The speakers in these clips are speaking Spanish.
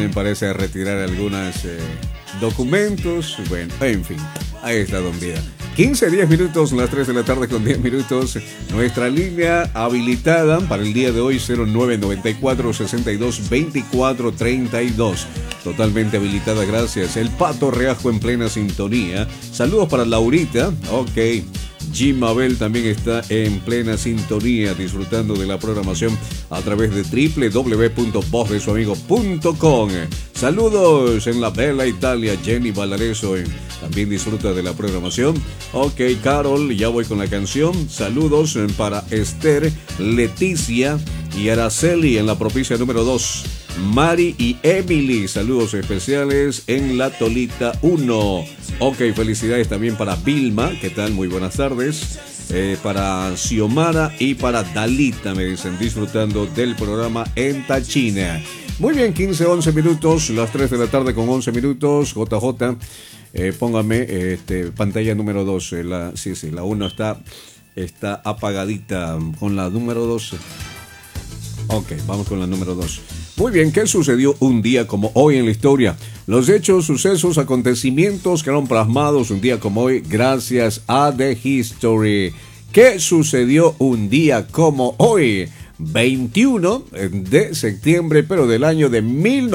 parece retirar algunos documentos. Bueno, en fin, ahí está Don Vida. 10 minutos, las 3 de la tarde con 10 minutos. Nuestra línea habilitada para el día de hoy, 0994-622432. Totalmente habilitada, gracias. El Pato Reajo en plena sintonía. Saludos para Laurita. Ok. Jim Mabel también está en plena sintonía, disfrutando de la programación a través de www.vozdesuamigo.com. Saludos en la bella Italia, Jenny Valareso también disfruta de la programación. Ok, Carol, ya voy con la canción. Saludos para Esther, Leticia y Araceli en la propicia número 2. Mari y Emily, saludos especiales en la Tolita 1. Ok, felicidades también para Vilma, ¿qué tal? Muy buenas tardes. Para Xiomara y para Dalita, me dicen, disfrutando del programa en Tachina. Muy bien, 11 minutos, las 3 de la tarde con 11 minutos. JJ, póngame pantalla número 2. La 1 está apagadita con la número 2. Ok, vamos con la número 2. Muy bien, ¿qué sucedió un día como hoy en la historia? Los hechos, sucesos, acontecimientos quedaron plasmados un día como hoy gracias a The History. ¿Qué sucedió un día como hoy? 21 de septiembre, pero del año de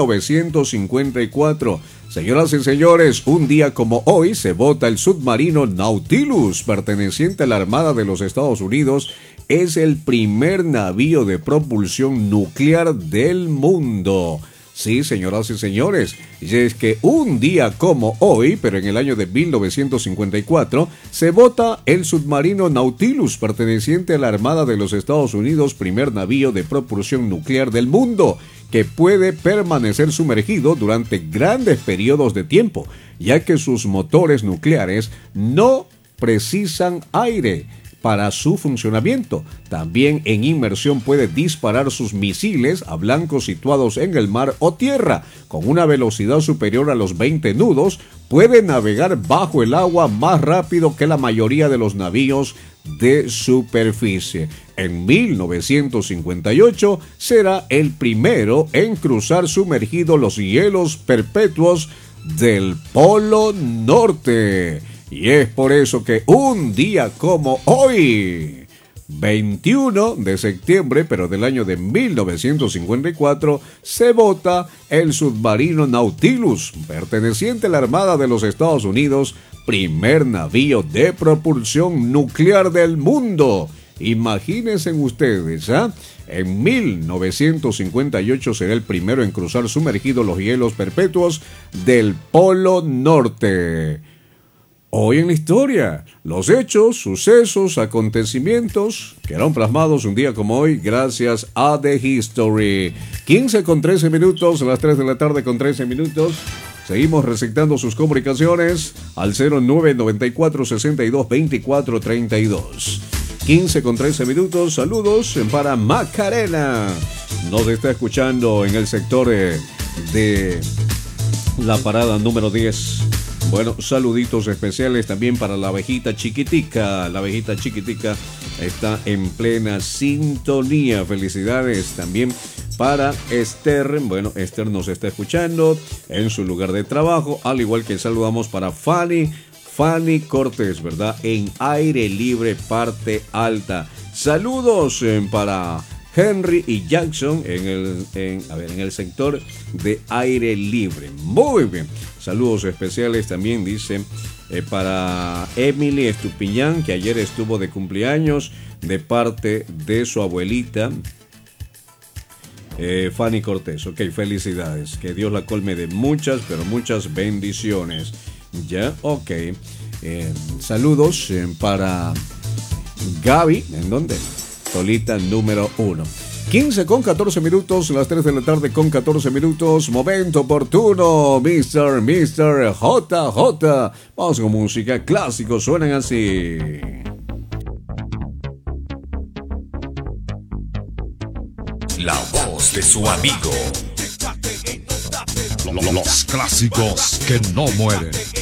1954. Señoras y señores, un día como hoy se bota el submarino Nautilus, perteneciente a la Armada de los Estados Unidos. Es el primer navío de propulsión nuclear del mundo. Sí, señoras y señores, y es que un día como hoy, pero en el año de 1954, se bota el submarino Nautilus, perteneciente a la Armada de los Estados Unidos, primer navío de propulsión nuclear del mundo, que puede permanecer sumergido durante grandes periodos de tiempo, ya que sus motores nucleares no precisan aire para su funcionamiento. También en inmersión puede disparar sus misiles a blancos situados en el mar o tierra. Con una velocidad superior a los 20 nudos, puede navegar bajo el agua más rápido que la mayoría de los navíos de superficie. En 1958 será el primero en cruzar sumergido los hielos perpetuos del Polo Norte. Y es por eso que un día como hoy, 21 de septiembre, pero del año de 1954, se bota el submarino Nautilus, perteneciente a la Armada de los Estados Unidos, primer navío de propulsión nuclear del mundo. Imagínense ustedes, en 1958 será el primero en cruzar sumergido los hielos perpetuos del Polo Norte. Hoy en la historia, los hechos, sucesos, acontecimientos quedaron plasmados un día como hoy gracias a The History. 15:13 minutos, a las 3 de la tarde con 13 minutos. Seguimos receptando sus comunicaciones al 0994-622432. 15:13 minutos, saludos para Macarena. Nos está escuchando en el sector de la parada número 10. Bueno, saluditos especiales también para la abejita chiquitica. La abejita chiquitica está en plena sintonía. Felicidades también para Esther. Bueno, Esther nos está escuchando en su lugar de trabajo. Al igual que saludamos para Fanny Cortés, ¿verdad? En aire libre, parte alta. Saludos para Henry y Jackson en el sector de aire libre. Muy bien. Saludos especiales también, dice, para Emily Estupiñán, que ayer estuvo de cumpleaños de parte de su abuelita, Fanny Cortés. Ok, felicidades. Que Dios la colme de muchas, pero muchas bendiciones. Ya, ok. Saludos para Gaby, ¿en dónde? Tolita número 1. 15:14 minutos, las 3 de la tarde con 14 minutos. Momento oportuno, Mr. JJ. Vamos con música, clásicos suenan así. La voz de su amigo. Los clásicos que no mueren.